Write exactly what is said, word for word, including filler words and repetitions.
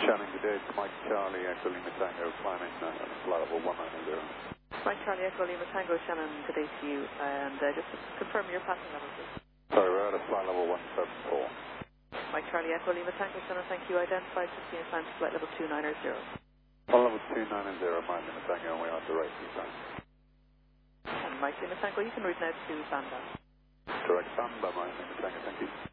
Shannon, good day. It's Mike Charlie, Echo Lima Tango, climbing uh, flight level one nine zero. Mike Charlie, Echo Lima Tango, Shannon, good day to you. And uh, just to confirm your passing level, please. Sorry, we're at a flight level one seven four. Mike Charlie, Echo Lima Tango, Shannon, thank you. Identified fifteen and to flight level two nine zero. Flight level two nine zero, Mike Lima Tango, and we're on direct descent. And Mike Lima Tango, you can route now to Banda. Direct Banda, Mike Lima Tango, thank you.